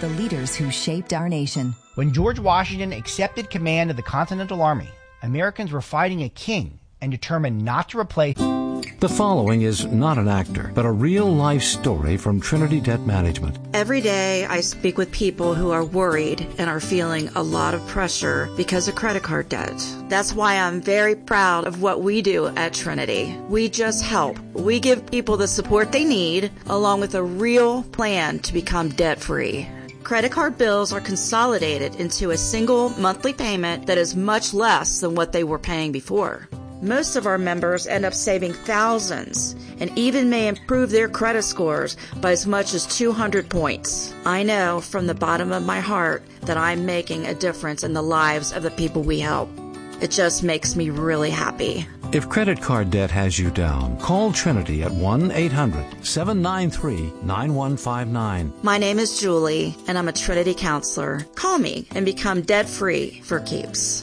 the leaders who shaped our nation. When George Washington accepted command of the Continental Army, Americans were fighting a king and determined not to replace. The following is not an actor, but a real-life story from Trinity Debt Management. Every day I speak with people who are worried and are feeling a lot of pressure because of credit card debt. That's why I'm very proud of what we do at Trinity. We just help. We give people the support they need, along with a real plan to become debt-free. Credit card bills are consolidated into a single monthly payment that is much less than what they were paying before. Most of our members end up saving thousands and even may improve their credit scores by as much as 200 points. I know from the bottom of my heart that I'm making a difference in the lives of the people we help. It just makes me really happy. If credit card debt has you down, call Trinity at 1-800-793-9159. My name is Julie, and I'm a Trinity counselor. Call me and become debt-free for keeps.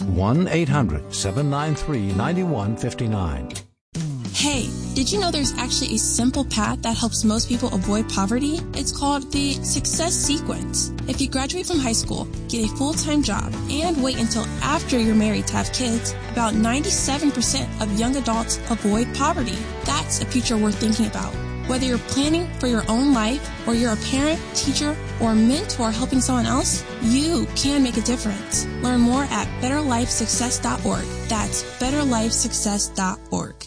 1-800-793-9159. Hey, did you know there's actually a simple path that helps most people avoid poverty? It's called the Success Sequence. If you graduate from high school, get a full-time job, and wait until after you're married to have kids, about 97% of young adults avoid poverty. That's a future worth thinking about. Whether you're planning for your own life, or you're a parent, teacher, or mentor helping someone else, you can make a difference. Learn more at betterlifesuccess.org. That's betterlifesuccess.org.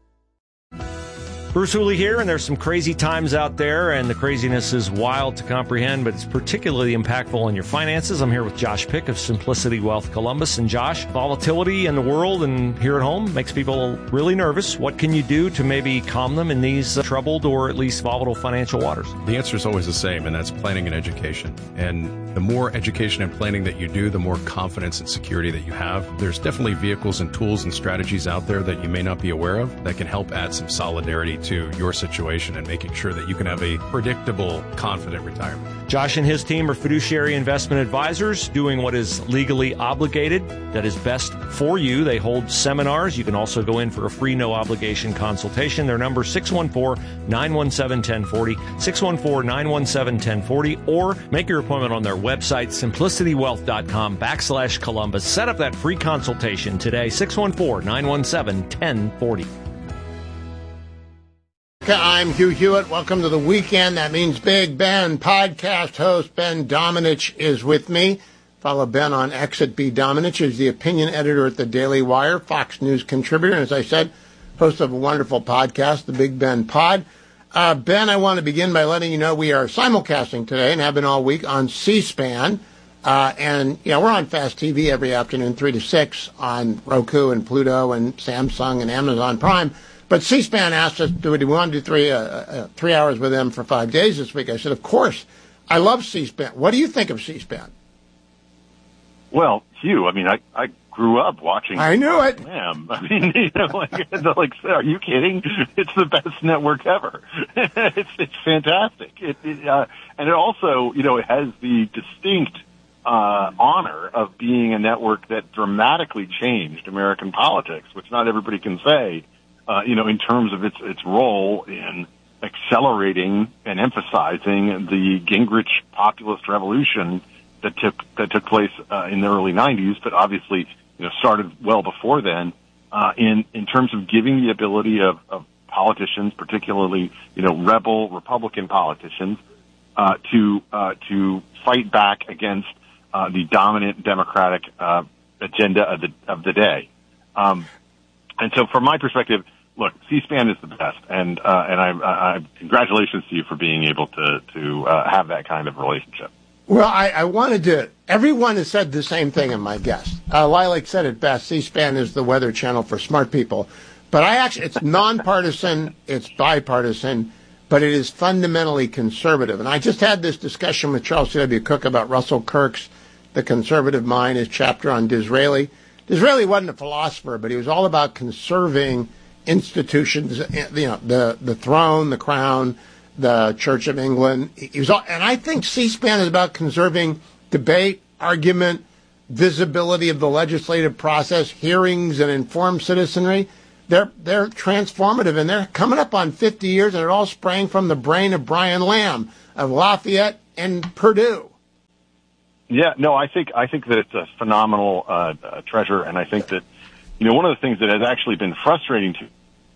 Bruce Hooley here, and there's some crazy times out there, and the craziness is wild to comprehend, but it's particularly impactful on your finances. I'm here with Josh Pick of Simplicity Wealth Columbus. And Josh, volatility in the world and here at home makes people really nervous. What can you do to maybe calm them in these troubled or at least volatile financial waters? The answer is always the same, and that's planning and education. And the more education and planning that you do, the more confidence and security that you have. There's definitely vehicles and tools and strategies out there that you may not be aware of that can help add some solidarity to your situation and making sure that you can have a predictable, confident retirement. Josh and his team are fiduciary investment advisors doing what is legally obligated, that is best for you. They hold seminars. You can also go in for a free, no-obligation consultation. Their number is 614-917-1040, 614-917-1040, or make your appointment on their website, simplicitywealth.com/Columbus. Set up that free consultation today, 614-917-1040. I'm Hugh Hewitt. Welcome to the weekend. That means Big Ben. Podcast host Ben Domenech is with me. Follow Ben on X at B. Domenech. He's the opinion editor at the Daily Wire, Fox News contributor, and as I said, host of a wonderful podcast, the Big Ben Pod. Ben, I want to begin by letting you know we are simulcasting today and have been all week on C-SPAN. And, you know, we're on Fast TV every afternoon, 3 to 6 on Roku and Pluto and Samsung and Amazon Prime. But C-SPAN asked us, do we want to do 3 hours with them for 5 days this week? I said, of course. I love C-SPAN. What do you think of C-SPAN? Well, Hugh, I mean, I grew up watching. I knew it. Slam. I mean, you know, like, are you kidding? It's the best network ever. It's fantastic. And it also, you know, it has the distinct honor of being a network that dramatically changed American politics, which not everybody can say. You know, in terms of its role in accelerating and emphasizing the Gingrich populist revolution that took place in the early 90s, but obviously, you know, started well before then. In terms of giving the ability of politicians, particularly, you know, rebel Republican politicians, to fight back against the dominant Democratic agenda of the day. And so, from my perspective, look, C-SPAN is the best, and I congratulations to you for being able to have that kind of relationship. Well, I wanted to. Everyone has said the same thing in my guest. Lilac said it best. C-SPAN is the weather channel for smart people, but it's nonpartisan, it's bipartisan, but it is fundamentally conservative. And I just had this discussion with Charles C.W. Cook about Russell Kirk's The Conservative Mind, his chapter on Disraeli. Disraeli wasn't a philosopher, but he was all about conserving institutions, you know, the throne, the crown, the Church of England. And I think C-SPAN is about conserving debate, argument, visibility of the legislative process, hearings, and informed citizenry. They're transformative, and they're coming up on 50 years, and it all sprang from the brain of Brian Lamb of Lafayette and Purdue. Yeah, no, I think that it's a phenomenal treasure, and I think that, you know, one of the things that has actually been frustrating to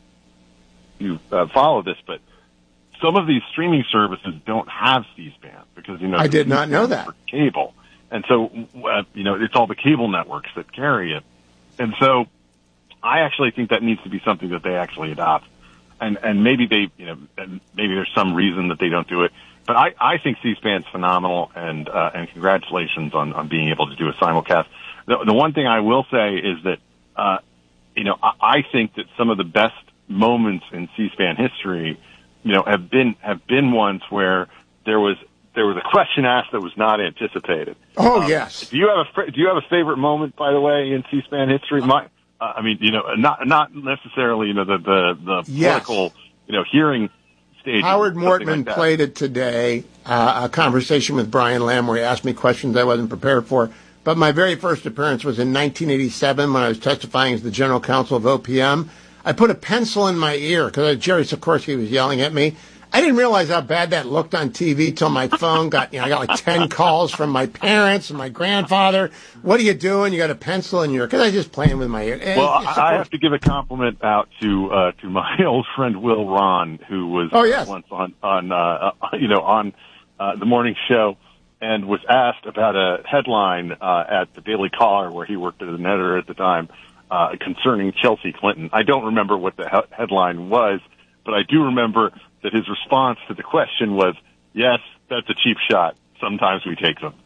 you follow this, but some of these streaming services don't have C-SPAN because, you know, I did not know that. Cable, and so you know, it's all the cable networks that carry it, and so I actually think that needs to be something that they actually adopt, and maybe they, you know, and maybe there's some reason that they don't do it. But I think C-SPAN's phenomenal, and congratulations on being able to do a simulcast. The one thing I will say is that, you know, I think that some of the best moments in C-SPAN history, you know, have been ones where there was a question asked that was not anticipated. Oh, yes. Do you have a favorite moment, by the way, in C-SPAN history? I mean, you know, not necessarily, you know, the yes. political, you know, hearing. Howard Mortman like played it today, a conversation with Brian Lamb where he asked me questions I wasn't prepared for. But my very first appearance was in 1987 when I was testifying as the general counsel of OPM. I put a pencil in my ear because Jerry Sikorsky was yelling at me. I didn't realize how bad that looked on TV till my phone got, you know, I got like 10 calls from my parents and my grandfather. What are you doing? You got a pencil in your ear? Because I was just playing with my ear. Well, I have to give a compliment out to my old friend Will Ron, who was once on you know, on the morning show and was asked about a headline at the Daily Caller where he worked as an editor at the time concerning Chelsea Clinton. I don't remember what the headline was, but I do remember that his response to the question was, yes, that's a cheap shot. Sometimes we take them.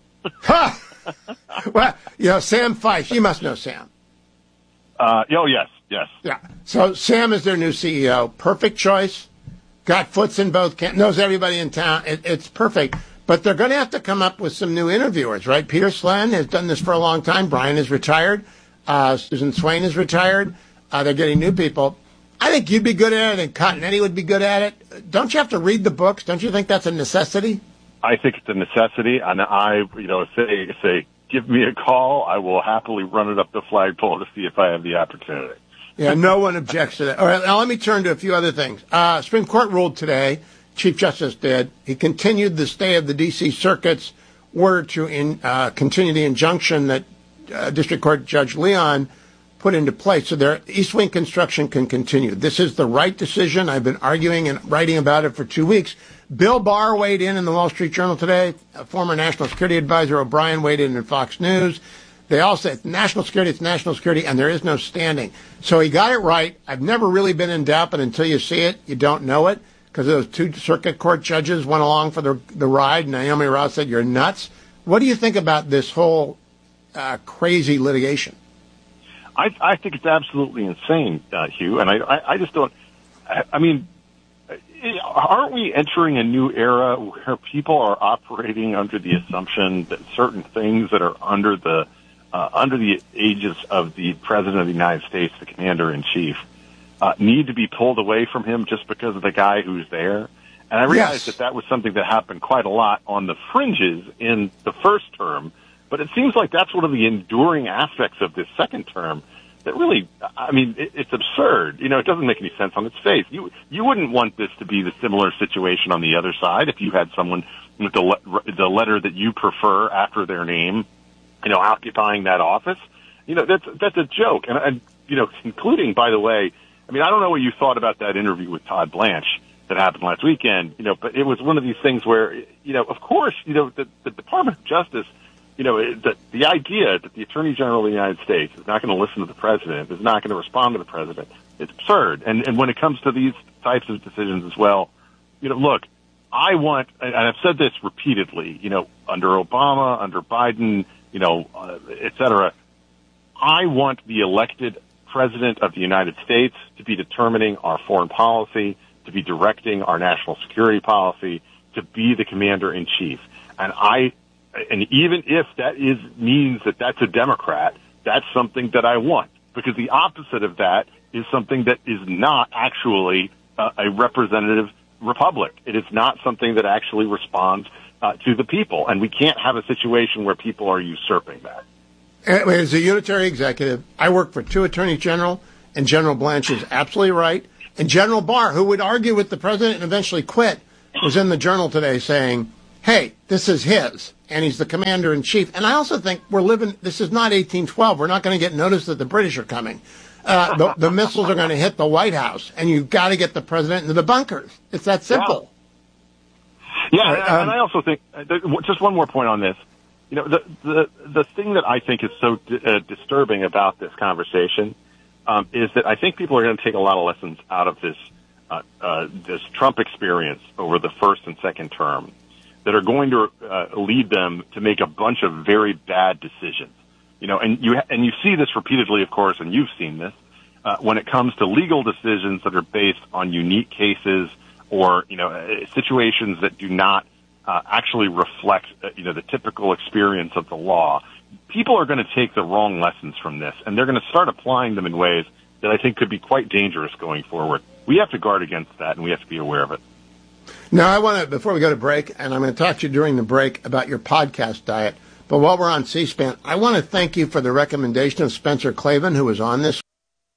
Well, you know, Sam Fife, you must know Sam. Oh, yes. Yeah. So Sam is their new CEO. Perfect choice. Got foots in both camps. Knows everybody in town. It's perfect. But they're going to have to come up with some new interviewers, right? Peter Slen has done this for a long time. Brian is retired. Susan Swain is retired. They're getting new people. I think you'd be good at it. I think Continetti would be good at it. Don't you have to read the books? Don't you think that's a necessity? I think it's a necessity, and you know, if they give me a call, I will happily run it up the flagpole to see if I have the opportunity. Yeah, no one objects to that. All right, now let me turn to a few other things. Supreme Court ruled today, Chief Justice did, he continued the stay of the D.C. Circuit's order to continue the injunction that District Court Judge Leon put into place so their East Wing construction can continue. This is the right decision. I've been arguing and writing about it for 2 weeks. Bill Barr weighed in the Wall Street Journal today. Former National Security Advisor O'Brien weighed in Fox News. They all said it's national security, and there is no standing. So he got it right. I've never really been in doubt, but until you see it, you don't know it, because those two circuit court judges went along for the ride. Naomi Rouse said, you're nuts. What do you think about this whole crazy litigation? I think it's absolutely insane, Hugh, and I just don't. I mean, aren't we entering a new era where people are operating under the assumption that certain things that are under the aegis of the President of the United States, the Commander-in-Chief, need to be pulled away from him just because of the guy who's there? And I realize that was something that happened quite a lot on the fringes in the first term. But it seems like that's one of the enduring aspects of this second term that really, I mean, it's absurd. You know, it doesn't make any sense on its face. You wouldn't want this to be the similar situation on the other side if you had someone with the letter that you prefer after their name, you know, occupying that office. You know, that's a joke. And you know, including, by the way, I mean, I don't know what you thought about that interview with Todd Blanche that happened last weekend, you know, but it was one of these things where, you know, of course, you know, the Department of Justice, you know, the idea that the Attorney General of the United States is not going to listen to the President, is not going to respond to the President, it's absurd. And when it comes to these types of decisions as well, you know, look, I want, and I've said this repeatedly, you know, under Obama, under Biden, you know, et cetera, I want the elected President of the United States to be determining our foreign policy, to be directing our national security policy, to be the Commander-in-Chief. And even if that means that that's a Democrat, that's something that I want, because the opposite of that is something that is not actually a representative republic. It is not something that actually responds to the people, and we can't have a situation where people are usurping that. As a unitary executive, I work for two attorneys general, and General Blanche is absolutely right. And General Barr, who would argue with the president and eventually quit, was in the Journal today saying, hey, this is his, and he's the commander-in-chief. And I also think this is not 1812. We're not going to get notice that the British are coming. The missiles are going to hit the White House, and you've got to get the president into the bunkers. It's that simple. Yeah, and I also think, just one more point on this. You know, the thing that I think is so disturbing about this conversation is that I think people are going to take a lot of lessons out of this Trump experience over the first and second term that are going to lead them to make a bunch of very bad decisions. You know, and you see this repeatedly, of course, and you've seen this when it comes to legal decisions that are based on unique cases or, you know, situations that do not actually reflect, the typical experience of the law. People are going to take the wrong lessons from this, and they're going to start applying them in ways that I think could be quite dangerous going forward. We have to guard against that, and we have to be aware of it. Now, I want to, before we go to break, and I'm going to talk to you during the break about your podcast diet, but while we're on C-SPAN, I want to thank you for the recommendation of Spencer Klavan, who was on this.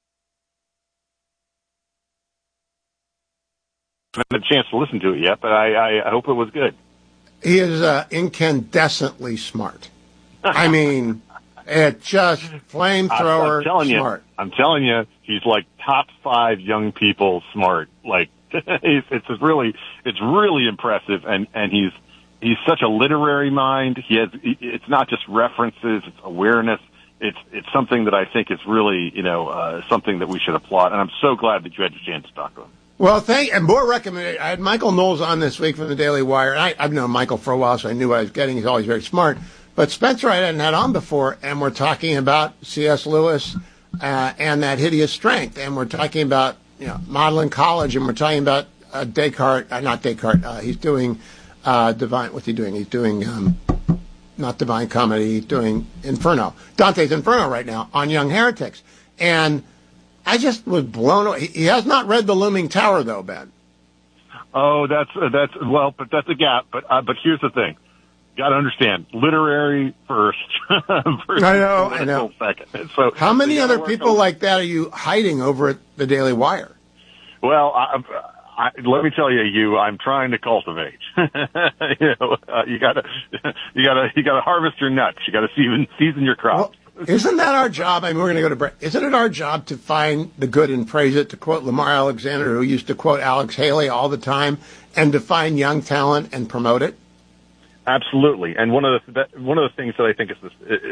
I haven't had a chance to listen to it yet, but I hope it was good. He is incandescently smart. I mean, it's just flamethrower smart. I'm telling you, he's like top 5 young people smart. Like, it's really impressive, and he's such a literary mind. It's not just references, it's awareness. It's something that I think is really, something that we should applaud. And I'm so glad that you had a chance to talk to him. Well, and more recommended. I had Michael Knowles on this week from the Daily Wire. I've known Michael for a while, so I knew what I was getting. He's always very smart. But Spencer I hadn't had on before, and we're talking about C.S. Lewis and that hideous strength, and we're talking about modeling college, and we're talking about not Descartes. He's doing divine. What's he doing? He's doing not Divine Comedy. He's doing Inferno, Dante's Inferno right now on young heretics, and I just was blown away. He has not read The Looming Tower, though, Ben. Oh, but that's a gap. But here's the thing. You got to understand, literary first. I know. Second. So how many other people like that are you hiding over at the Daily Wire? Well, let me tell you, I'm trying to cultivate. You got to harvest your nuts. You got to season your crops. Well, isn't that our job? I mean, we're going to go to break. Isn't it our job to find the good and praise it, to quote Lamar Alexander, who used to quote Alex Haley all the time, and to find young talent and promote it? Absolutely. And one of the things that I think is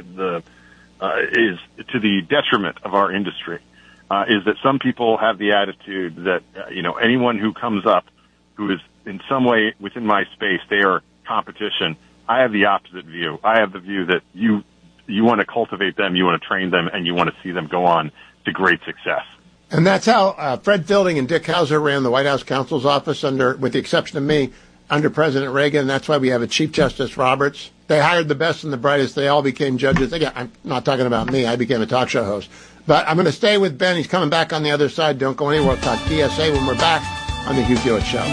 to the detriment of our industry is that some people have the attitude that anyone who comes up who is in some way within my space, they are competition. I have the opposite view. I have the view that you want to cultivate them, you want to train them, and you want to see them go on to great success. And that's how Fred Fielding and Dick Hauser ran the White House counsel's office with the exception of me, under President Reagan. And that's why we have a Chief Justice Roberts. They hired the best and the brightest. They all became judges. Again, I'm not talking about me. I became a talk show host. But I'm going to stay with Ben. He's coming back on the other side. Don't go anywhere. We'll talk DSA when we're back on the Hugh Hewitt Show.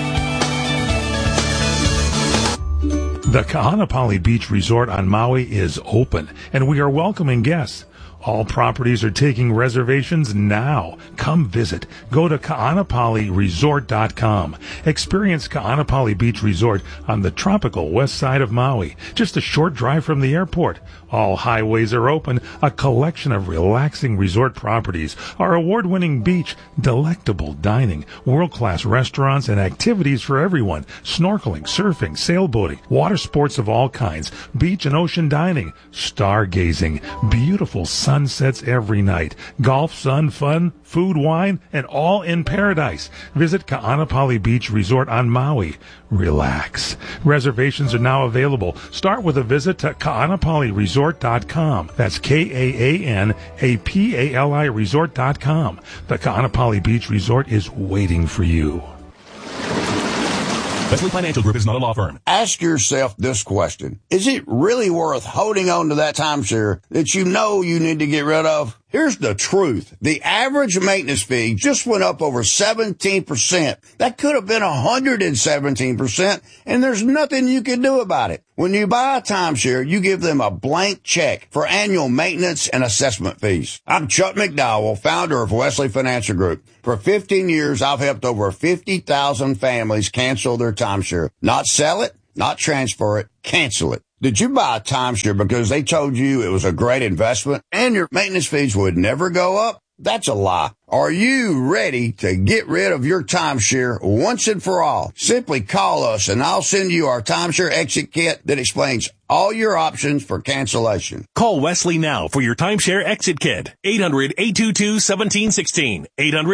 The Kahanapali Beach Resort on Maui is open, and we are welcoming guests. All properties are taking reservations now. Come visit. Go to kahanapaliresort.com. Experience Kahanapali Beach Resort on the tropical west side of Maui, just a short drive from the airport. All highways are open, a collection of relaxing resort properties, our award-winning beach, delectable dining, world-class restaurants, and activities for everyone, snorkeling, surfing, sailboating, water sports of all kinds, beach and ocean dining, stargazing, beautiful sunsets every night, golf, sun, fun, food, wine, and all in paradise. Visit Kahanapali Beach Resort on Maui. Relax. Reservations are now available. Start with a visit to kahanapaliresort.com. That's Kahanapali resort.com. The Kahanapali Beach Resort is waiting for you. Wesley Financial Group is not a law firm. Ask yourself this question. Is it really worth holding on to that timeshare that you know you need to get rid of? Here's the truth. The average maintenance fee just went up over 17%. That could have been 117%, and there's nothing you can do about it. When you buy a timeshare, you give them a blank check for annual maintenance and assessment fees. I'm Chuck McDowell, founder of Wesley Financial Group. For 15 years, I've helped over 50,000 families cancel their timeshare. Not sell it, not transfer it, cancel it. Did you buy a timeshare because they told you it was a great investment and your maintenance fees would never go up? That's a lie. Are you ready to get rid of your timeshare once and for all? Simply call us and I'll send you our timeshare exit kit that explains all your options for cancellation. Call Wesley now for your timeshare exit kit. 800-822-1716.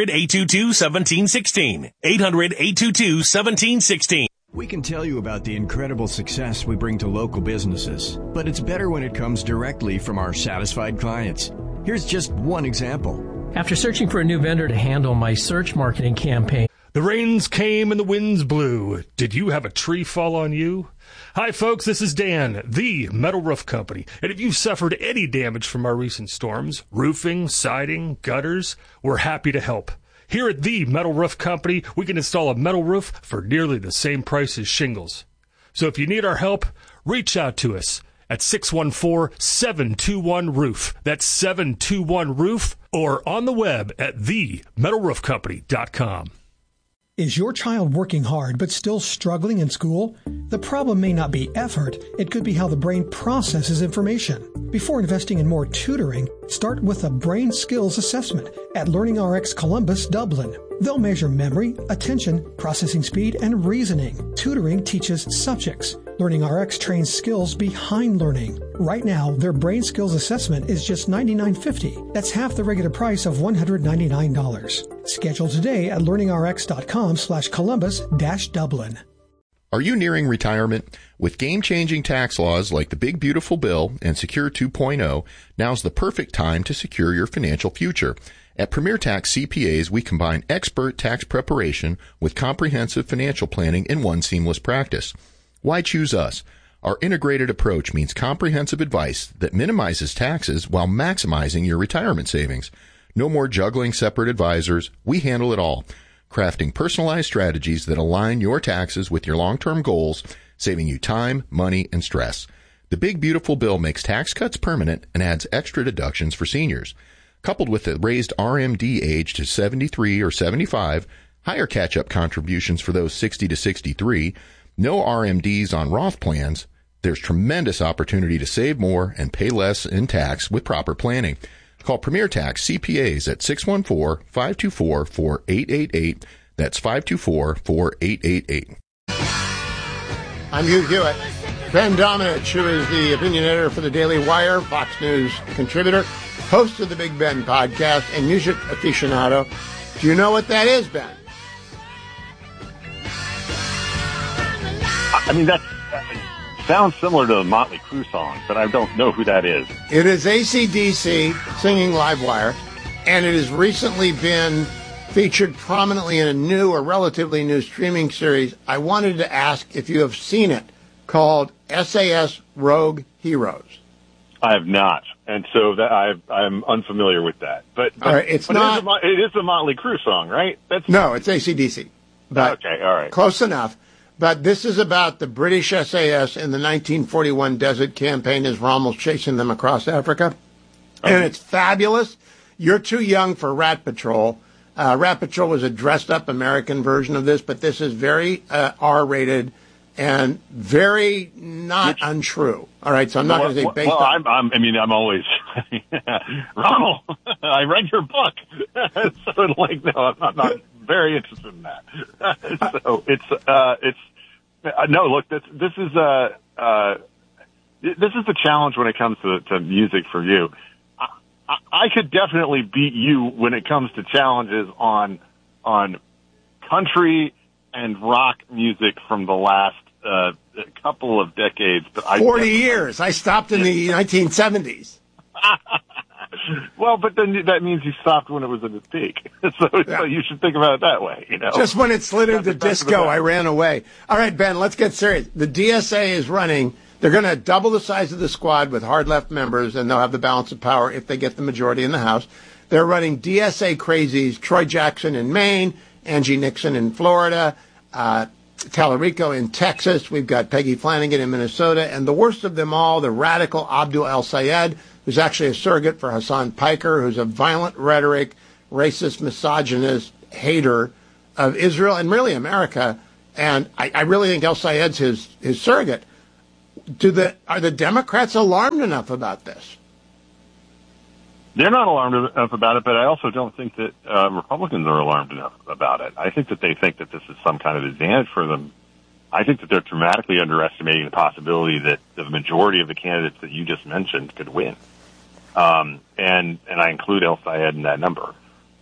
800-822-1716. 800-822-1716. We can tell you about the incredible success we bring to local businesses, but it's better when it comes directly from our satisfied clients. Here's just one example. After searching for a new vendor to handle my search marketing campaign, the rains came and the winds blew. Did you have a tree fall on you? Hi, folks, this is Dan, the Metal Roof Company. And if you've suffered any damage from our recent storms, roofing, siding, gutters, we're happy to help. Here at the Metal Roof Company, we can install a metal roof for nearly the same price as shingles. So if you need our help, reach out to us at 614-721-ROOF. That's 721-ROOF, or on the web at themetalroofcompany.com. Is your child working hard but still struggling in school? The problem may not be effort. It could be how the brain processes information. Before investing in more tutoring, start with a brain skills assessment at LearningRx Columbus, Dublin. They'll measure memory, attention, processing speed, and reasoning. Tutoring teaches subjects. LearningRx trains skills behind learning. Right now, their brain skills assessment is just $99.50. That's half the regular price of $199. Schedule today at learningrx.com/Columbus-Dublin. Are you nearing retirement? With game-changing tax laws like the Big Beautiful Bill and Secure 2.0, now's the perfect time to secure your financial future. At Premier Tax CPAs, we combine expert tax preparation with comprehensive financial planning in one seamless practice. Why choose us? Our integrated approach means comprehensive advice that minimizes taxes while maximizing your retirement savings. No more juggling separate advisors. We handle it all, crafting personalized strategies that align your taxes with your long-term goals, saving you time, money, and stress. The Big Beautiful Bill makes tax cuts permanent and adds extra deductions for seniors. Coupled with the raised RMD age to 73 or 75, higher catch-up contributions for those 60 to 63, no RMDs on Roth plans, there's tremendous opportunity to save more and pay less in tax with proper planning. Call Premier Tax CPAs at 614-524-4888. That's 524-4888. I'm Hugh Hewitt. Ben Domenech, who is the opinion editor for the Daily Wire, Fox News contributor, host of the Big Ben podcast, and music aficionado. Do you know what that is, Ben? I mean, that sounds similar to the Motley Crue song, but I don't know who that is. It is AC/DC singing Livewire, and it has recently been featured prominently in a new or relatively new streaming series. I wanted to ask if you have seen it, called SAS Rogue Heroes. I have not, and so that I'm unfamiliar with that. But all right, it is a Motley Crue song, right? No, it's AC/DC. But okay, all right, close enough. But this is about the British SAS in the 1941 Desert Campaign as Rommel's chasing them across Africa. Okay. And it's fabulous. You're too young for Rat Patrol. Rat Patrol was a dressed-up American version of this, but this is very R-rated and very not untrue. All right, so I'm not going to say based on... I'm always... Rommel, I read your book. So, no, I'm not very interested in that. So it's no, look, this is the challenge when it comes to music for you. I could definitely beat you when it comes to challenges on country and rock music from the last couple of decades. But 40 years. I stopped in the 1970s. Well, but then that means you stopped when it was at its peak. So you should think about it that way, you know. Just when it slid into disco, I ran away. All right, Ben, let's get serious. The DSA is running. They're going to double the size of the squad with hard left members, and they'll have the balance of power if they get the majority in the House. They're running DSA crazies, Troy Jackson in Maine, Angie Nixon in Florida, Tallarico in Texas. We've got Peggy Flanagan in Minnesota. And the worst of them all, the radical Abdul El-Sayed, who's actually a surrogate for Hassan Piker, who's a violent rhetoric, racist, misogynist hater of Israel and really America. and I really think El Sayed's his surrogate. Are the Democrats alarmed enough about this? They're not alarmed enough about it, but I also don't think that Republicans are alarmed enough about it. I think that they think that this is some kind of advantage for them. I think that they're dramatically underestimating the possibility that the majority of the candidates that you just mentioned could win. And I include El Sayed in that number.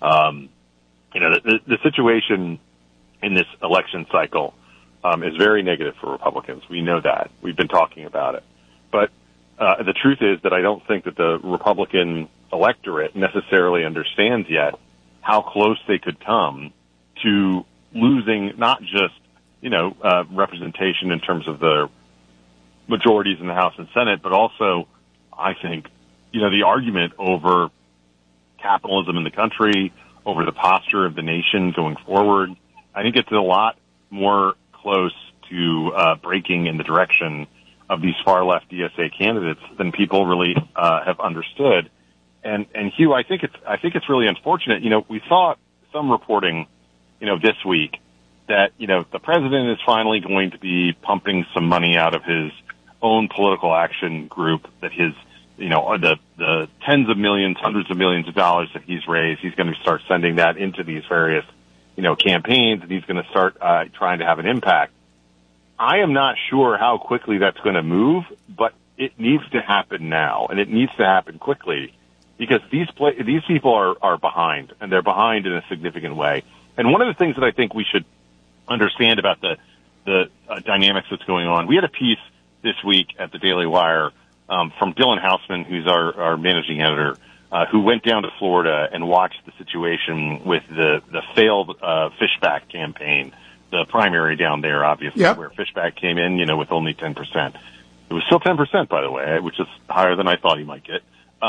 The situation in this election cycle is very negative for Republicans. We know that. We've been talking about it. But the truth is that I don't think that the Republican electorate necessarily understands yet how close they could come to losing not just, representation in terms of the majorities in the House and Senate, but also, I think, the argument over capitalism in the country, over the posture of the nation going forward. I think it's a lot more close to breaking in the direction of these far-left DSA candidates than people really have understood. And Hugh, I think it's really unfortunate. We saw some reporting, this week that, the president is finally going to be pumping some money out of his own political action group, that his, the tens of millions, hundreds of millions of dollars that he's raised, he's going to start sending that into these various, campaigns, and he's going to start trying to have an impact. I am not sure how quickly that's going to move, but it needs to happen now, and it needs to happen quickly, because these people are behind, and they're behind in a significant way. And one of the things that I think we should understand about the dynamics that's going on, we had a piece this week at the Daily Wire from Dylan Hausman, who's our managing editor, who went down to Florida and watched the situation with the failed Fishback campaign, the primary down there, obviously, where Fishback came in, with only 10%. It was still 10%, by the way, which is higher than I thought he might get.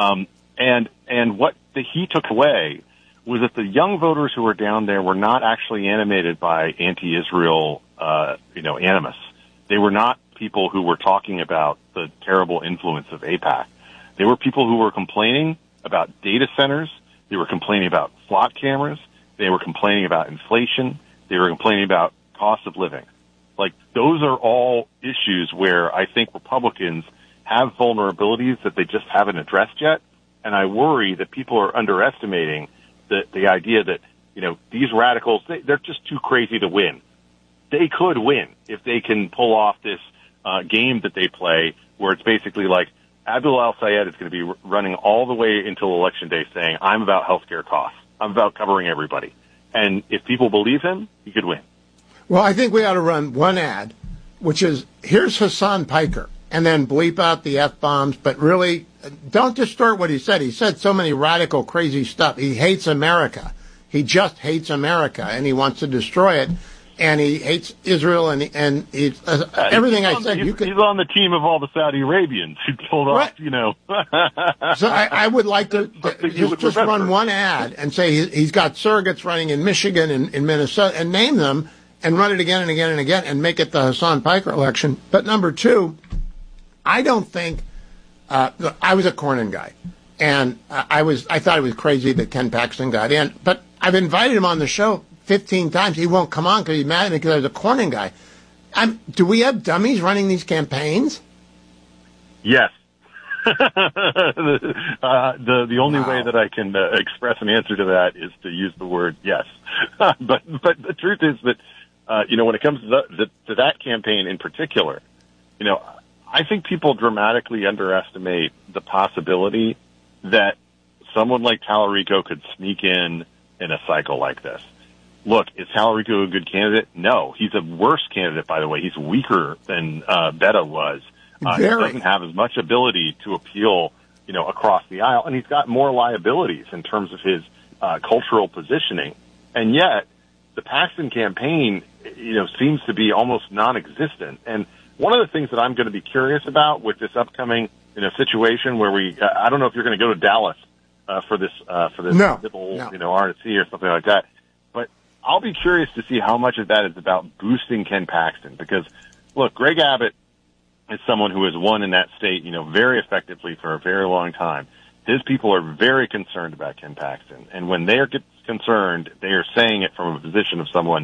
And what he took away was that the young voters who were down there were not actually animated by anti-Israel, animus. They were not people who were talking about the terrible influence of AIPAC. They were people who were complaining about data centers. They were complaining about slot cameras. They were complaining about inflation. They were complaining about cost of living. Like, those are all issues where I think Republicans have vulnerabilities that they just haven't addressed yet. And I worry that people are underestimating the idea that, these radicals, they're just too crazy to win. They could win if they can pull off this game that they play, where it's basically like Abdul Al-Sayed is going to be running all the way until Election Day saying, I'm about healthcare costs. I'm about covering everybody. And if people believe him, he could win. Well, I think we ought to run one ad, which is, here's Hassan Piker, and then bleep out the F-bombs, but really don't distort what he said. He said so many radical, crazy stuff. He hates America. He just hates America, and he wants to destroy it. And he hates Israel, and everything I said. He's on the team of all the Saudi Arabians who pulled off, So I would like to just run one ad and say he's got surrogates running in Michigan and in Minnesota, and name them, and run it again and again and again, and make it the Hassan Piker election. But number two, I don't think I was a Cornyn guy, and I thought it was crazy that Ken Paxton got in, but I've invited him on the show 15 times. He won't come on because he's mad at me because I was a Cornyn guy. Do we have dummies running these campaigns? Yes. The only way that I can express an answer to that is to use the word yes. but the truth is that, when it comes to that campaign in particular, I think people dramatically underestimate the possibility that someone like Tallarico could sneak in a cycle like this. Look, is Tallarico a good candidate? No. He's a worse candidate, by the way. He's weaker than Betta was. He doesn't have as much ability to appeal, across the aisle, and he's got more liabilities in terms of his cultural positioning. And yet, the Paxton campaign, seems to be almost non-existent. And one of the things that I'm going to be curious about with this upcoming, situation where I don't know if you're going to go to Dallas for this no. RNC or something like that. But I'll be curious to see how much of that is about boosting Ken Paxton, because, look, Greg Abbott is someone who has won in that state, very effectively for a very long time. His people are very concerned about Ken Paxton. And when they are concerned, they are saying it from a position of someone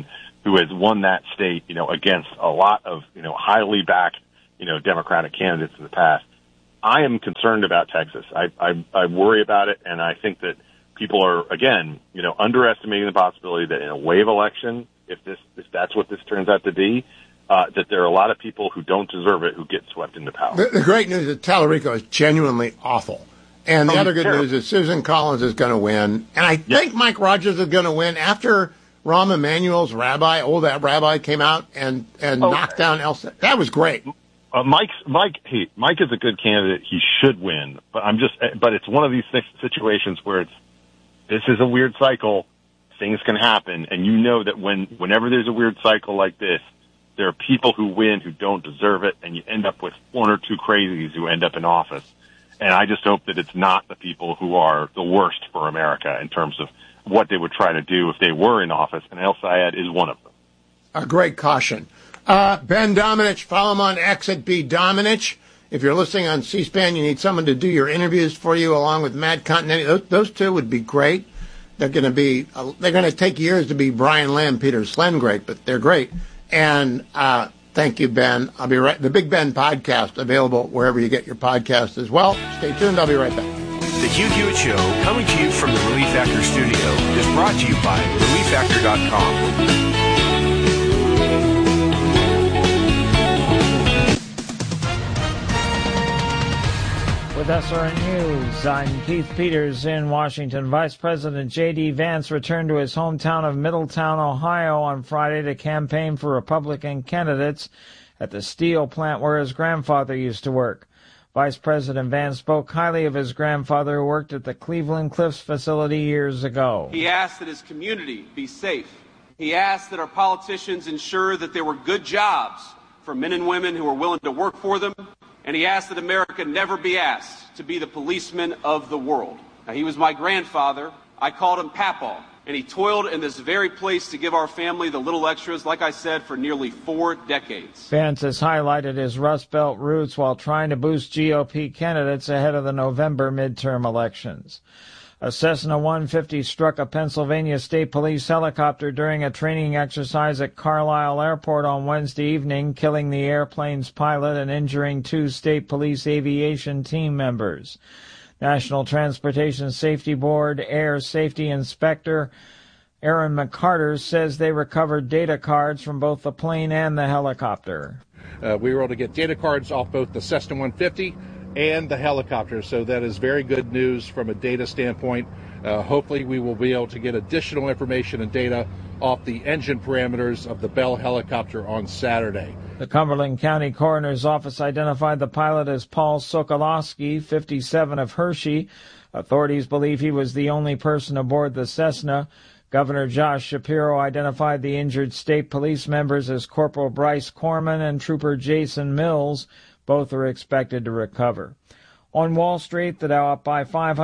who has won that state, against a lot of, highly backed, Democratic candidates in the past. I am concerned about Texas. I worry about it, and I think that people are, again, underestimating the possibility that in a wave election, if that's what this turns out to be, that there are a lot of people who don't deserve it who get swept into power. The great news is Tallarico is genuinely awful. And the other good news is Susan Collins is going to win. And I think Mike Rogers is going to win after Rahm Emanuel's rabbi came out and knocked down Elsa. That was great. Mike is a good candidate. He should win. But it's one of these situations where this is a weird cycle. Things can happen. And that whenever there's a weird cycle like this, there are people who win who don't deserve it. And you end up with one or two crazies who end up in office. And I just hope that it's not the people who are the worst for America in terms of what they would try to do if they were in office, and El Sayed is one of them. A great caution. Ben Domenech, follow him on X at B Domenech. If you're listening on C-SPAN, you need someone to do your interviews for you along with Matt Continetti. Those two would be great. They're going to take years to be Brian Lamb, Peter Slen but they're great. And thank you, Ben. I'll be right. The Big Ben podcast available wherever you get your podcast as well. Stay tuned. I'll be right back. The Hugh Hewitt Show, coming to you from the Relief Factor studio, is brought to you by ReliefFactor.com. With SRN News, I'm Keith Peters in Washington. Vice President J.D. Vance returned to his hometown of Middletown, Ohio on Friday to campaign for Republican candidates at the steel plant where his grandfather used to work. Vice President Vance spoke highly of his grandfather who worked at the Cleveland Cliffs facility years ago. He asked that his community be safe. He asked that our politicians ensure that there were good jobs for men and women who are willing to work for them. And he asked that America never be asked to be the policeman of the world. Now, he was my grandfather. I called him Papaw. And he toiled in this very place to give our family the little extras, like I said, for nearly 4 decades. Vance has highlighted his Rust Belt roots while trying to boost GOP candidates ahead of the November midterm elections. A Cessna 150 struck a Pennsylvania State Police helicopter during a training exercise at Carlisle Airport on Wednesday evening, killing the airplane's pilot and injuring 2 State Police aviation team members. National Transportation Safety Board Air Safety Inspector Aaron McCarter says they recovered data cards from both the plane and the helicopter. We were able to get data cards off both the Cessna 150 and the helicopter, so that is very good news from a data standpoint. Hopefully we will be able to get additional information and data off the engine parameters of the Bell helicopter on Saturday. The Cumberland County Coroner's Office identified the pilot as Paul Sokolowski, 57, of Hershey. Authorities believe he was the only person aboard the Cessna. Governor Josh Shapiro identified the injured state police members as Corporal Bryce Corman and Trooper Jason Mills. Both are expected to recover. On Wall Street, the Dow up by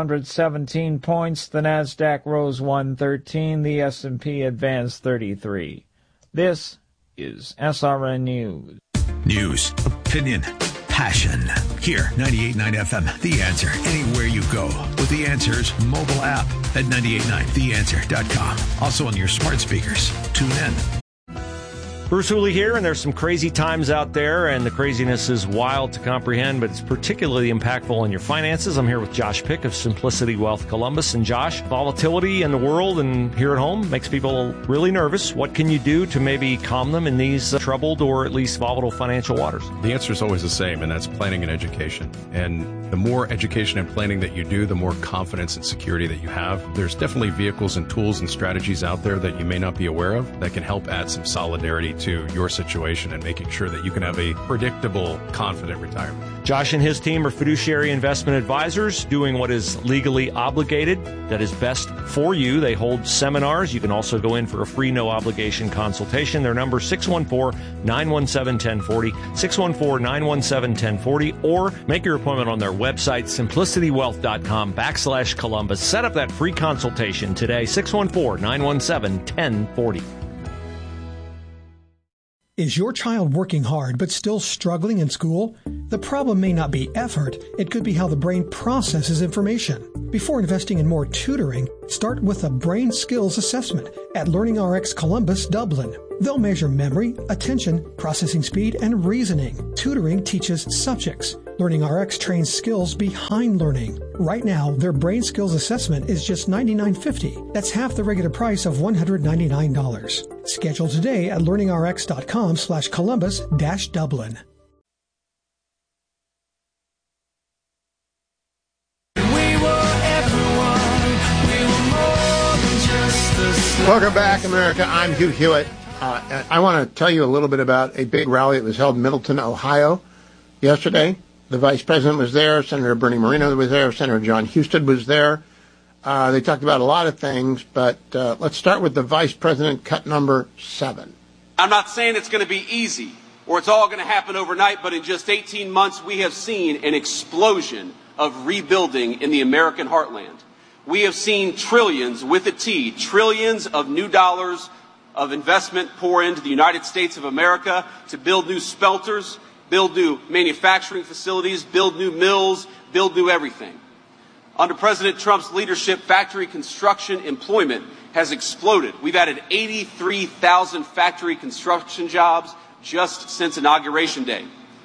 517 points. The Nasdaq rose 113. The S&P advanced 33. This is SRN News. News, opinion, passion. Here, 98.9 FM, The Answer. Anywhere you go with The Answer's mobile app at 989theanswer.com. Also on your smart speakers. Tune in. Bruce Hooley here, and there's some crazy times out there, and the craziness is wild to comprehend, but it's particularly impactful on your finances. I'm here with Josh Pick of Simplicity Wealth Columbus. And Josh, volatility in the world and here at home makes people really nervous. What can you do to maybe calm them in these troubled or at least volatile financial waters? The answer is always the same, and that's planning and education. And the more education and planning that you do, the more confidence and security that you have. There's definitely vehicles and tools and strategies out there that you may not be aware of that can help add some solidarity to your situation and making sure that you can have a predictable, confident retirement. Josh and his team are fiduciary investment advisors doing what is legally obligated, that is best for you. They hold seminars. You can also go in for a free, no-obligation consultation. Their number is 614-917-1040, 614-917-1040, or make your appointment on their website, simplicitywealth.com/Columbus. Set up that free consultation today, 614-917-1040. Is your child working hard but still struggling in school? The problem may not be effort, it could be how the brain processes information. Before investing in more tutoring, start with a brain skills assessment at LearningRx Columbus, Dublin. They'll measure memory, attention, processing speed, and reasoning. Tutoring teaches subjects. LearningRx trains skills behind learning. Right now, their brain skills assessment is just $99.50. That's half the regular price of $199. Schedule today at learningrx.com/Columbus-Dublin. Welcome back, America. I'm Hugh Hewitt. I want to tell you a little bit about a big rally that was held in Middleton, Ohio yesterday. The Vice President was there. Senator Bernie Moreno was there. Senator John Husted was there. They talked about a lot of things, but let's start with the Vice President, cut number 7. I'm not saying it's going to be easy or it's all going to happen overnight, but in just 18 months, we have seen an explosion of rebuilding in the American heartland. We have seen trillions, with a T, trillions of new dollars of investment pour into the United States of America to build new smelters, build new manufacturing facilities, build new mills, build new everything. Under President Trump's leadership, factory construction employment has exploded. We've added 83,000 factory construction jobs just since Inauguration Day.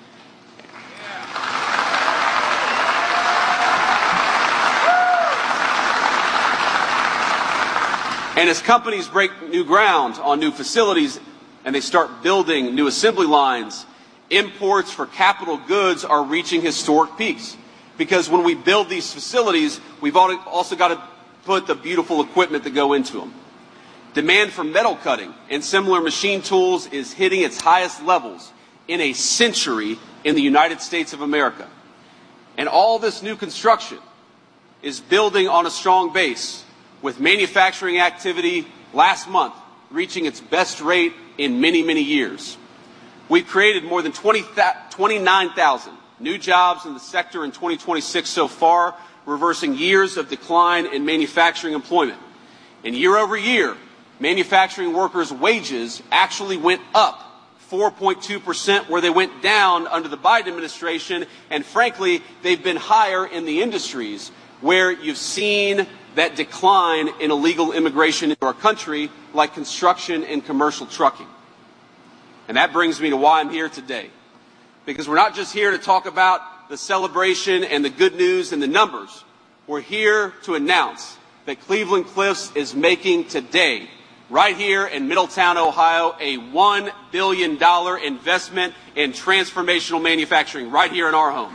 And as companies break new ground on new facilities and they start building new assembly lines, imports for capital goods are reaching historic peaks. Because when we build these facilities, we've also got to put the beautiful equipment that go into them. Demand for metal cutting and similar machine tools is hitting its highest levels in a century in the United States of America. And all this new construction is building on a strong base, with manufacturing activity last month reaching its best rate in many, many years. We've created more than 29,000 new jobs in the sector in 2026 so far, reversing years of decline in manufacturing employment. And year over year, manufacturing workers' wages actually went up 4.2%, where they went down under the Biden administration. And frankly, they've been higher in the industries where you've seen that decline in illegal immigration into our country, like construction and commercial trucking. And that brings me to why I'm here today. Because we're not just here to talk about the celebration and the good news and the numbers. We're here to announce that Cleveland Cliffs is making today, right here in Middletown, Ohio, a $1 billion investment in transformational manufacturing right here in our home.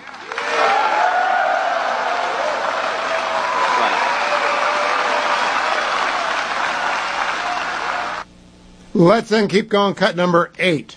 Let's then keep going. Cut number 8.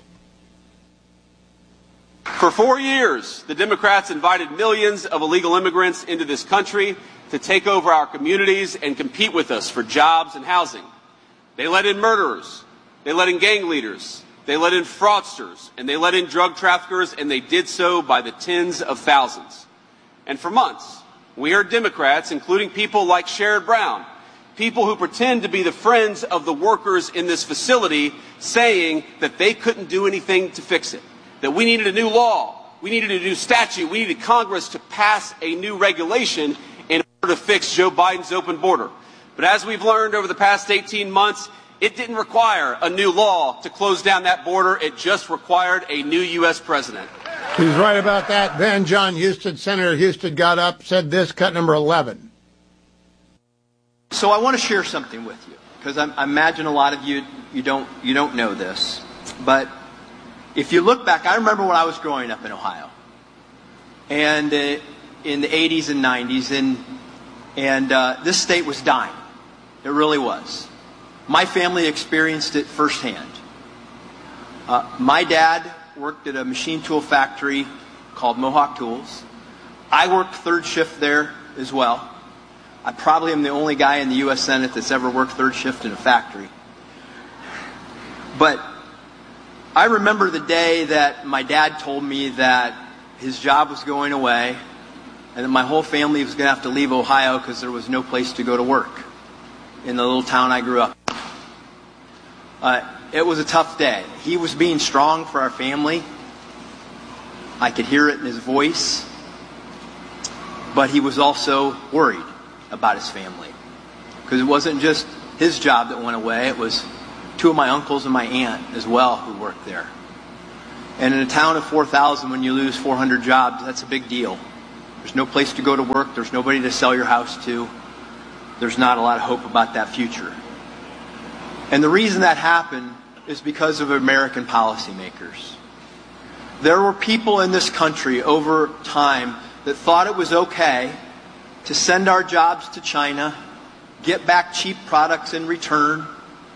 For 4 years, the Democrats invited millions of illegal immigrants into this country to take over our communities and compete with us for jobs and housing. They let in murderers, they let in gang leaders, they let in fraudsters, and they let in drug traffickers, and they did so by the tens of thousands. And for months, we heard Democrats, including people like Sherrod Brown, people who pretend to be the friends of the workers in this facility, saying that they couldn't do anything to fix it, that we needed a new law, we needed a new statute, we needed Congress to pass a new regulation in order to fix Joe Biden's open border. But as we've learned over the past 18 months, it didn't require a new law to close down that border. It just required a new U.S. president. He's right about that. Then John Husted, Senator Husted, got up, said this, cut number 11. So I want to share something with you, because I imagine a lot of you don't know this. But if you look back, I remember when I was growing up in Ohio, and in the 80s and 90s, and this state was dying. It really was. My family experienced it firsthand. My dad worked at a machine tool factory called Mohawk Tools. I worked third shift there as well. I probably am the only guy in the U.S. Senate that's ever worked third shift in a factory. But I remember the day that my dad told me that his job was going away and that my whole family was going to have to leave Ohio because there was no place to go to work in the little town I grew up in. it was a tough day. He was being strong for our family. I could hear it in his voice. But he was also worried about his family. Because it wasn't just his job that went away. It was two of my uncles and my aunt as well who worked there. And in a town of 4,000, when you lose 400 jobs, that's a big deal. There's no place to go to work. There's nobody to sell your house to. There's not a lot of hope about that future. And the reason that happened is because of American policymakers. There were people in this country over time that thought it was okay to send our jobs to China, get back cheap products in return,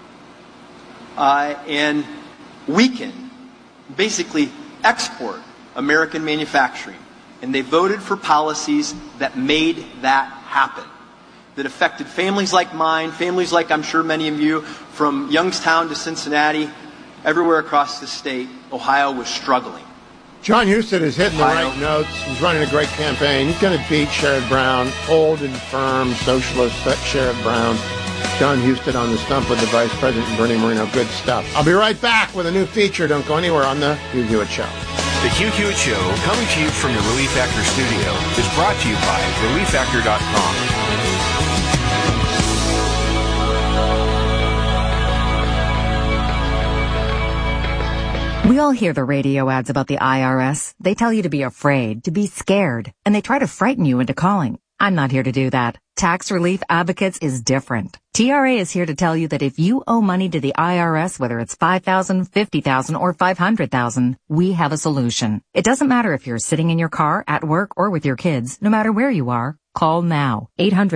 and weaken, basically export American manufacturing. And they voted for policies that made that happen, that affected families like mine, families like I'm sure many of you, from Youngstown to Cincinnati, everywhere across the state. Ohio was struggling. John Husted is hitting the right notes. He's running a great campaign. He's going to beat Sherrod Brown, old and firm socialist Sherrod Brown. John Husted on the stump with the Vice President Bernie Moreno. Good stuff. I'll be right back with a new feature. Don't go anywhere on the Hugh Hewitt Show. The Hugh Hewitt Show, coming to you from the Relief Factor studio, is brought to you by ReliefFactor.com. We all hear the radio ads about the IRS. They tell you to be afraid, to be scared, and they try to frighten you into calling. I'm not here to do that. Tax Relief Advocates is different. TRA is here to tell you that if you owe money to the IRS, whether it's $5,000, $50,000, or $500,000, we have a solution. It doesn't matter if you're sitting in your car, at work, or with your kids. No matter where you are, call now.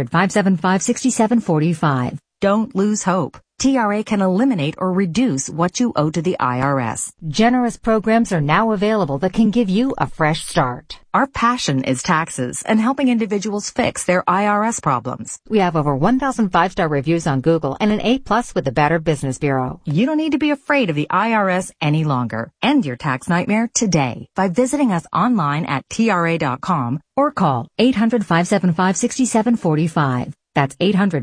800-575-6745. Don't lose hope. TRA can eliminate or reduce what you owe to the IRS. Generous programs are now available that can give you a fresh start. Our passion is taxes and helping individuals fix their IRS problems. We have over 1,000 5-star reviews on Google and an A+ with the Better Business Bureau. You don't need to be afraid of the IRS any longer. End your tax nightmare today by visiting us online at TRA.com or call 800-575-6745. That's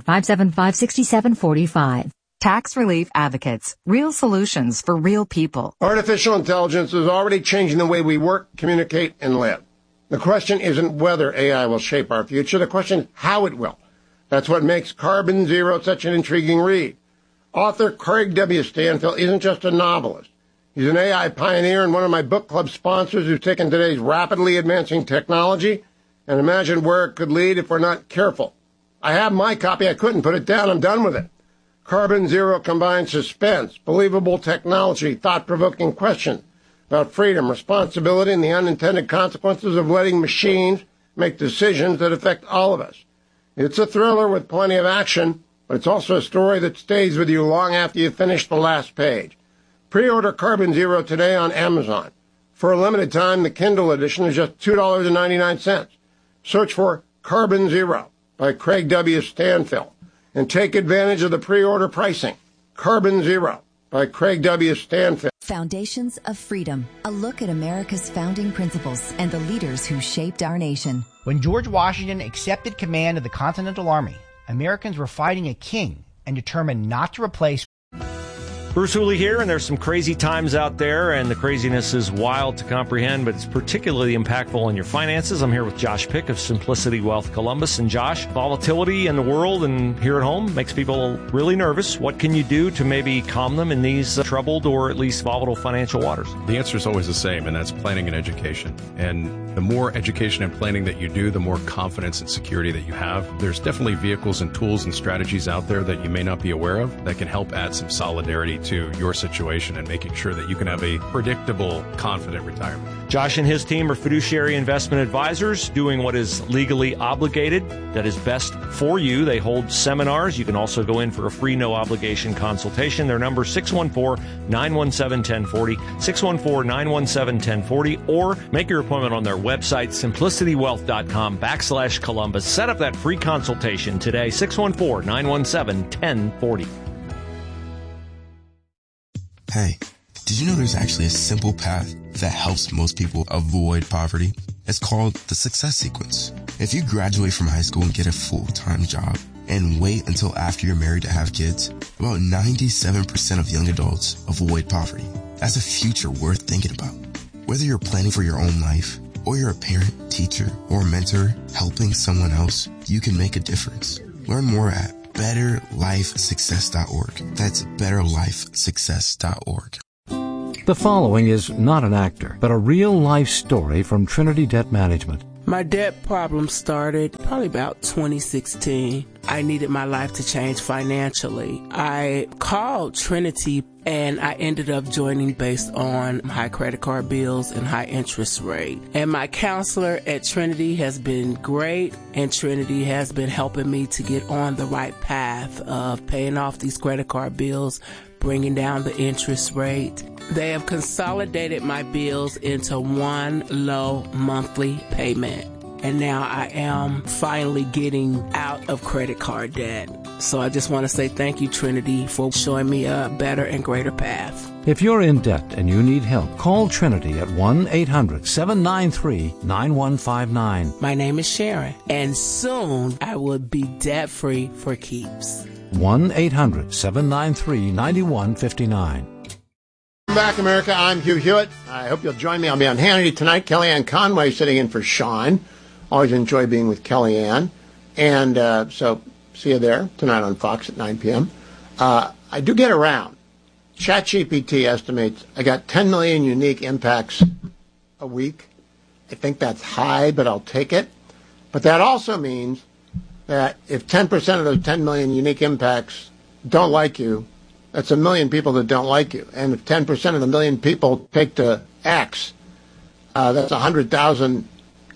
800-575-6745. Tax Relief Advocates. Real solutions for real people. Artificial intelligence is already changing the way we work, communicate, and live. The question isn't whether AI will shape our future. The question is how it will. That's what makes Carbon Zero such an intriguing read. Author Craig W. Stanfill isn't just a novelist. He's an AI pioneer and one of my book club sponsors who's taken today's rapidly advancing technology and imagined where it could lead if we're not careful. I have my copy. I couldn't put it down. I'm done with it. Carbon Zero combines suspense, believable technology, thought-provoking questions about freedom, responsibility, and the unintended consequences of letting machines make decisions that affect all of us. It's a thriller with plenty of action, but it's also a story that stays with you long after you finish the last page. Pre-order Carbon Zero today on Amazon. For a limited time, the Kindle edition is just $2.99. Search for Carbon Zero by Craig W. Stanfill and take advantage of the pre-order pricing. Carbon Zero by Craig W. Stanfill. Foundations of Freedom, a look at America's founding principles and the leaders who shaped our nation. When George Washington accepted command of the Continental Army, Americans were fighting a king and determined not to replace. Bruce Hooley here, and there's some crazy times out there, and the craziness is wild to comprehend, but it's particularly impactful on your finances. I'm here with Josh Pick of Simplicity Wealth Columbus. And Josh, volatility in the world and here at home makes people really nervous. What can you do to maybe calm them in these troubled or at least volatile financial waters? The answer is always the same, and that's planning and education. And the more education and planning that you do, the more confidence and security that you have. There's definitely vehicles and tools and strategies out there that you may not be aware of that can help add some solidarity to your situation and making sure that you can have a predictable, confident retirement. Josh and his team are fiduciary investment advisors doing what is legally obligated, that is best for you. They hold seminars. You can also go in for a free, no-obligation consultation. Their number is 614-917-1040, 614-917-1040, or make your appointment on their website, simplicitywealth.com/Columbus. Set up that free consultation today, 614-917-1040. Hey, did you know there's actually a simple path that helps most people avoid poverty? It's called the Success Sequence. If you graduate from high school and get a full-time job, and wait until after you're married to have kids, about 97% of young adults avoid poverty. That's a future worth thinking about. Whether you're planning for your own life, or you're a parent, teacher, or mentor helping someone else, you can make a difference. Learn more at betterlifesuccess.org. That's betterlifesuccess.org. The following is not an actor, but a real-life story from Trinity Debt Management. My debt problem started probably about 2016. I needed my life to change financially. I called Trinity and I ended up joining based on high credit card bills and high interest rate. And my counselor at Trinity has been great, and Trinity has been helping me to get on the right path of paying off these credit card bills, bringing down the interest rate. They have consolidated my bills into one low monthly payment. And now I am finally getting out of credit card debt. So I just want to say thank you, Trinity, for showing me a better and greater path. If you're in debt and you need help, call Trinity at 1-800-793-9159. My name is Sharon, and soon I will be debt-free for keeps. 1-800-793-9159. Welcome back, America. I'm Hugh Hewitt. I hope you'll join me. I'll be on Hannity tonight. Kellyanne Conway sitting in for Sean. Always enjoy being with Kellyanne. And so see you there tonight on Fox at 9 p.m. I do get around. ChatGPT estimates I got 10 million unique impacts a week. I think that's high, but I'll take it. But that also means that if 10% of those 10 million unique impacts don't like you, that's 1 million people that don't like you. And if 10% of the million people take to X, that's 100,000.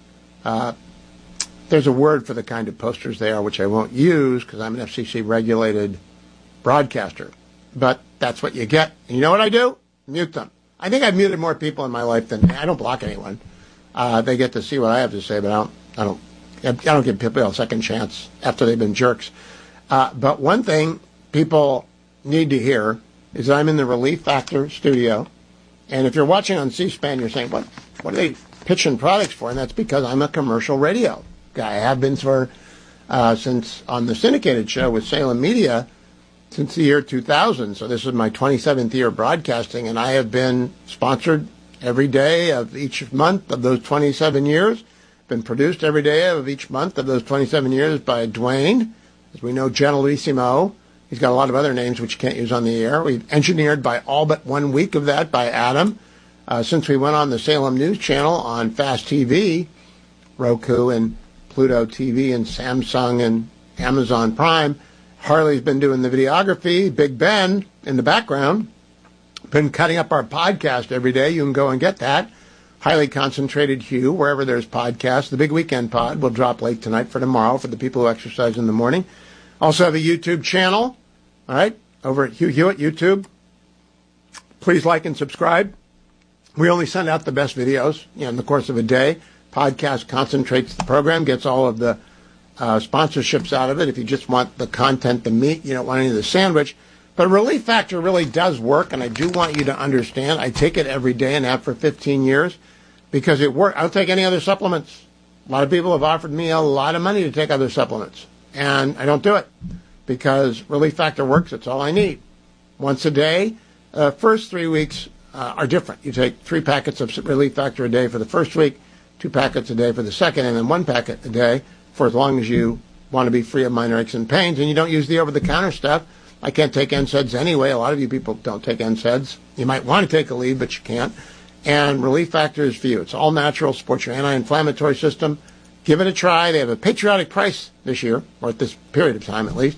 There's a word for the kind of posters they are, which I won't use because I'm an FCC-regulated broadcaster. But that's what you get. And you know what I do? Mute them. I think I've muted more people in my life than I don't block anyone. They get to see what I have to say, but I don't give people a second chance after they've been jerks. But one thing people need to hear is that I'm in the Relief Factor studio. And if you're watching on C-SPAN, you're saying, what are they pitching products for? And that's because I'm a commercial radio guy. I have been for since on the syndicated show with Salem Media since the year 2000. So this is my 27th year broadcasting, and I have been sponsored every day of each month of those 27 years. Been produced every day of each month of those 27 years by Dwayne, as we know, Generalissimo. He's got a lot of other names which you can't use on the air. We've engineered by all but 1 week of that by Adam. Since we went on the Salem News Channel on Fast TV, Roku and Pluto TV and Samsung and Amazon Prime, Harley's been doing the videography. Big Ben in the background. Been cutting up our podcast every day. You can go and get that. Highly Concentrated Hugh, wherever there's podcasts. The Big Weekend Pod will drop late tonight for tomorrow for the people who exercise in the morning. Also have a YouTube channel. All right, over at Hugh Hewitt YouTube. Please like and subscribe. We only send out the best videos in the course of a day. Podcast concentrates the program, gets all of the sponsorships out of it. If you just want the content, the meat, you don't want any of the sandwich. But Relief Factor really does work, and I do want you to understand. I take it every day and have for 15 years because it works. I don't take any other supplements. A lot of people have offered me a lot of money to take other supplements, and I don't do it because Relief Factor works. It's all I need. Once a day. First 3 weeks are different. You take 3 packets of Relief Factor a day for the first week, 2 packets a day for the second, and then 1 packet a day for as long as you want to be free of minor aches and pains, and you don't use the over-the-counter stuff. I can't take NSAIDs anyway. A lot of you people don't take NSAIDs. You might want to take a leave, but you can't. And Relief Factor is for you. It's all natural, supports your anti-inflammatory system. Give it a try. They have a patriotic price this year, or at this period of time at least,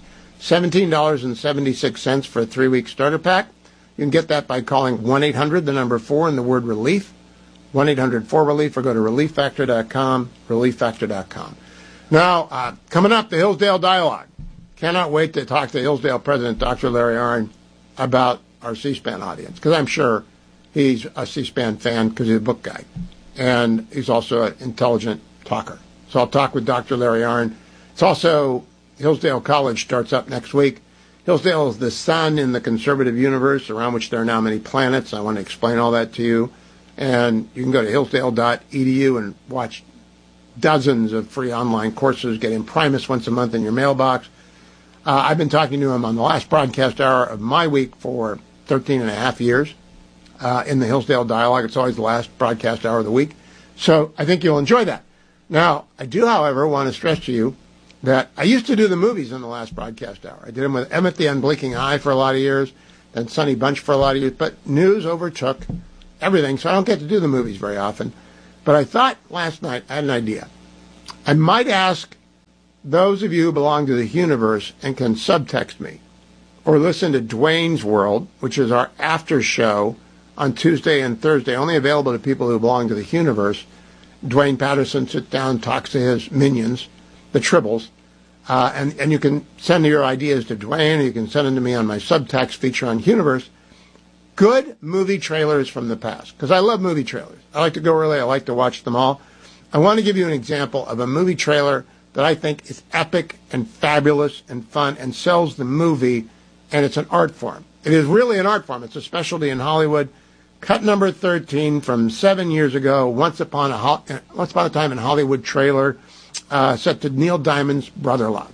$17.76 for a 3-week starter pack. You can get that by calling 1-800, the number 4, and the word relief, 1-800-4RELIEF, or go to relieffactor.com, relieffactor.com. Now, coming up, the Hillsdale Dialogue. Cannot wait to talk to Hillsdale President Dr. Larry Arnn about our C-SPAN audience, because I'm sure he's a C-SPAN fan because he's a book guy, and he's also an intelligent talker. So I'll talk with Dr. Larry Arnn. It's also Hillsdale College starts up next week. Hillsdale is the sun in the conservative universe around which there are now many planets. I want to explain all that to you. And you can go to hillsdale.edu and watch dozens of free online courses, get Imprimis once a month in your mailbox. I've been talking to him on the last broadcast hour of my week for 13 and a half years in the Hillsdale Dialogue. It's always the last broadcast hour of the week. So I think you'll enjoy that. Now, I do, however, want to stress to you that I used to do the movies in the last broadcast hour. I did them with Emmett the Unblinking Eye for a lot of years, then Sonny Bunch for a lot of years, but news overtook everything, so I don't get to do the movies very often. But I thought last night, I had an idea. I might ask those of you who belong to the Universe and can subtext me, or listen to Dwayne's World, which is our after show on Tuesday and Thursday, only available to people who belong to the Universe. Dwayne Patterson sits down, talks to his minions, the Tribbles, and you can send your ideas to Dwayne, or you can send them to me on my subtext feature on Universe. Good movie trailers from the past, because I love movie trailers. I like to go early. I like to watch them all. I want to give you an example of a movie trailer that I think is epic and fabulous and fun and sells the movie, and it's an art form. It is really an art form. It's a specialty in Hollywood. Cut number 13 from 7 years ago, Once Upon a Time in Hollywood trailer, set to Neil Diamond's Brother-in-Law.